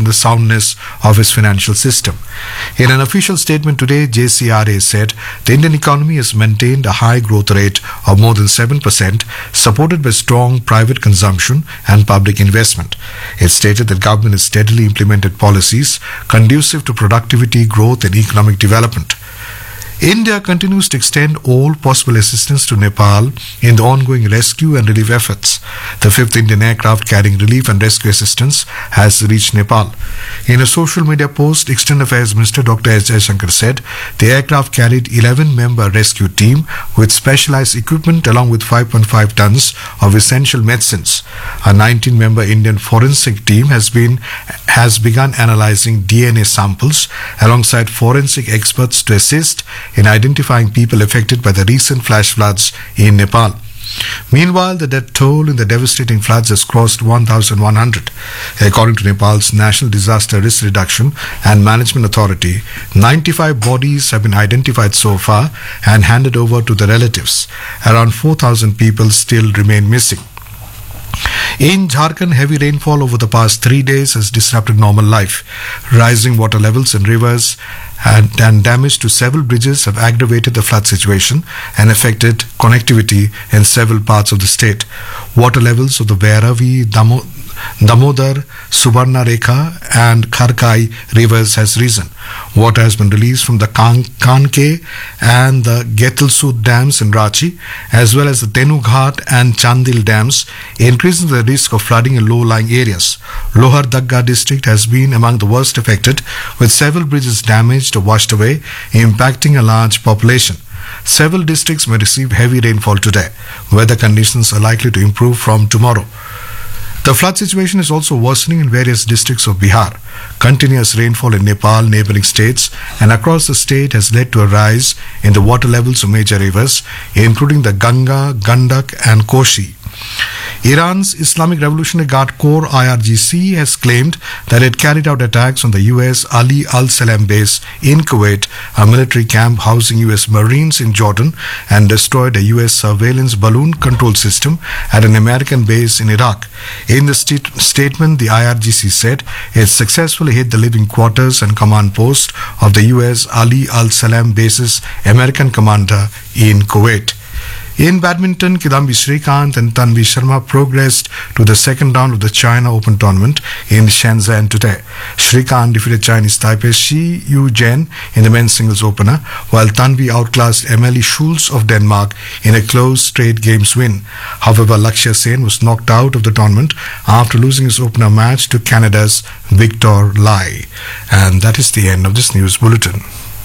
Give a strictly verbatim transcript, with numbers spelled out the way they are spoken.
in the soundness of its financial system. In an official statement today, J C R A said the Indian economy has maintained a high growth rate of more than seven percent, supported by strong private consumption and public investment. It stated that government has steadily implemented policies conducive to productivity, growth and economic development. India continues to extend all possible assistance to Nepal in the ongoing rescue and relief efforts. The fifth Indian aircraft carrying relief and rescue assistance has reached Nepal. In a social media post, External Affairs Minister Doctor S. Jaishankar said the aircraft carried eleven member rescue team with specialized equipment along with five point five tons of essential medicines. A nineteen member Indian forensic team has been has begun analyzing D N A samples alongside forensic experts to assist in identifying people affected by the recent flash floods in Nepal. Meanwhile, the death toll in the devastating floods has crossed one thousand one hundred. According to Nepal's National Disaster Risk Reduction and Management Authority, ninety-five bodies have been identified so far and handed over to their relatives. Around four thousand people still remain missing. In Jharkhand, heavy rainfall over the past three days has disrupted normal life. Rising water levels in rivers and, and damage to several bridges have aggravated the flood situation and affected connectivity in several parts of the state. Water levels of the Bhairavi, Damo, Damodar, Subarna Rekha and Kharkai rivers has risen. Water has been released from the Kan- Kanke and the Getalsud dams in Ranchi, as well as the Tenughat and Chandil dams, increasing the risk of flooding in low-lying areas. Lohardagga district has been among the worst affected, with several bridges damaged or washed away, impacting a large population. Several districts may receive heavy rainfall today. Weather conditions are likely to improve from tomorrow. The flood situation is also worsening in various districts of Bihar. Continuous rainfall in Nepal, neighboring states, and across the state has led to a rise in the water levels of major rivers, including the Ganga, Gandak, and Koshi. Iran's Islamic Revolutionary Guard Corps I R G C has claimed that it carried out attacks on the U S Ali Al Salam base in Kuwait, a military camp housing U S Marines in Jordan, and destroyed a U S surveillance balloon control system at an American base in Iraq. In the st- statement, the I R G C said it successfully hit the living quarters and command post of the U S Ali Al Salam base's American commander in Kuwait. In badminton, Kidambi Srikanth and Tanvi Sharma progressed to the second round of the China Open tournament in Shenzhen today. Srikanth defeated Chinese Taipei's Shi Yu Zhen in the men's singles opener, while Tanvi outclassed Emily Schulz of Denmark in a close straight games win. However, Lakshya Sen was knocked out of the tournament after losing his opener match to Canada's Victor Lai. And that is the end of this news bulletin.